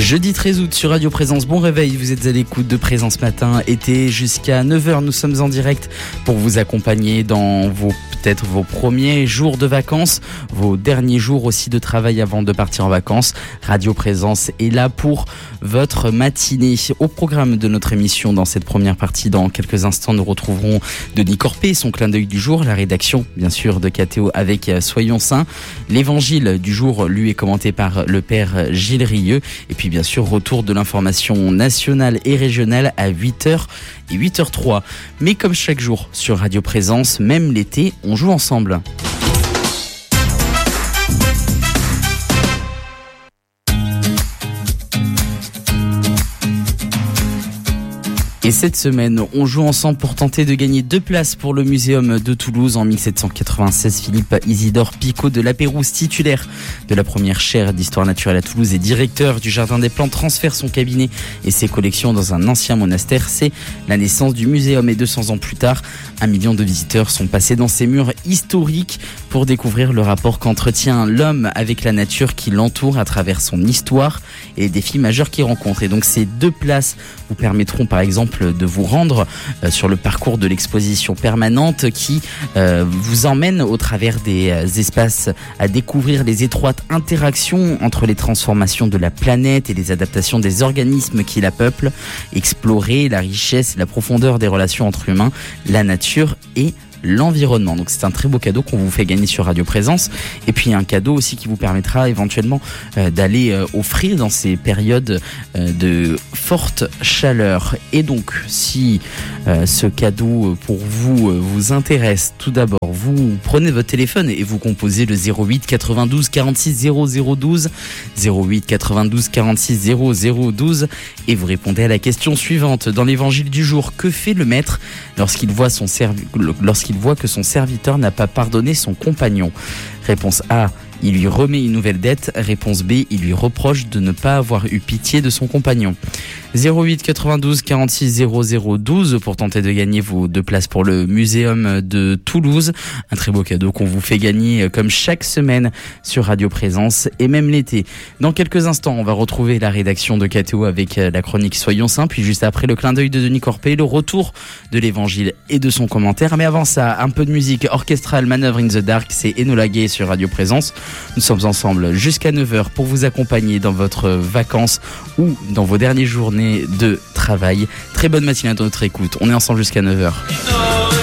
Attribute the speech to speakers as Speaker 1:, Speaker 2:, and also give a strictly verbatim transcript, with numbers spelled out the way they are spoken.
Speaker 1: Jeudi treize août sur Radio Présence, bon réveil, vous êtes à l'écoute de Présence Matin, été jusqu'à neuf heures, nous sommes en direct pour vous accompagner dans vos peut-être vos premiers jours de vacances, vos derniers jours aussi de travail avant de partir en vacances. Radio Présence est là pour votre matinée. Au programme de notre émission, dans cette première partie, dans quelques instants, nous retrouverons Denis Corpé, son clin d'œil du jour, la rédaction bien sûr de K T O avec Soyons Saints. L'évangile du jour, lui, est commenté par le père Gilles Rieux. Et puis bien sûr, retour de l'information nationale et régionale à huit heures et huit heures trois. Mais comme chaque jour sur Radio Présence, même l'été, on joue ensemble. Et cette semaine, on joue ensemble pour tenter de gagner deux places pour le Muséum de Toulouse. En mille sept cent quatre-vingt-seize, Philippe Isidore Picot de La Pérouse, titulaire de la première chaire d'histoire naturelle à Toulouse et directeur du Jardin des Plantes, transfère son cabinet et ses collections dans un ancien monastère. C'est la naissance du muséum et deux cents ans plus tard, un million de visiteurs sont passés dans ces murs historiques pour découvrir le rapport qu'entretient l'homme avec la nature qui l'entoure à travers son histoire et les défis majeurs qu'il rencontre. Et donc ces deux places vous permettront par exemple de vous rendre euh, sur le parcours de l'exposition permanente qui euh, vous emmène au travers des euh, espaces à découvrir les étroites interactions entre les transformations de la planète et les adaptations des organismes qui la peuplent, explorer la richesse et la profondeur des relations entre humains, la nature et l'environnement. Donc c'est un très beau cadeau qu'on vous fait gagner sur Radio Présence. Et puis un cadeau aussi qui vous permettra éventuellement euh, d'aller euh, offrir dans ces périodes euh, de forte chaleur. Et donc si euh, ce cadeau pour vous euh, vous intéresse, tout d'abord vous prenez votre téléphone et vous composez le zéro huit quatre-vingt-douze quarante-six zéro zéro douze zéro huit quatre-vingt-douze quarante-six zéro zéro douze et vous répondez à la question suivante. Dans l'évangile du jour, que fait le maître lorsqu'il voit son servi- lorsqu'il voit que son serviteur n'a pas pardonné son compagnon? Réponse A, il lui remet une nouvelle dette. Réponse B, il lui reproche de ne pas avoir eu pitié de son compagnon. zéro huit quatre-vingt-douze quarante-six zéro zéro douze pour tenter de gagner vos deux places pour le Muséum de Toulouse. Un très beau cadeau qu'on vous fait gagner comme chaque semaine sur Radio Présence et même l'été. Dans quelques instants, on va retrouver la rédaction de K T O avec la chronique Soyons Saints, puis juste après le clin d'œil de Denis Corpé, le retour de l'évangile et de son commentaire. Mais avant ça, un peu de musique orchestrale, Manœuvre in the Dark, c'est Enola Gay sur Radio Présence. Nous sommes ensemble jusqu'à neuf heures pour vous accompagner dans votre vacances ou dans vos dernières journées de travail. Très bonne matinée à notre écoute. On est ensemble jusqu'à neuf heures.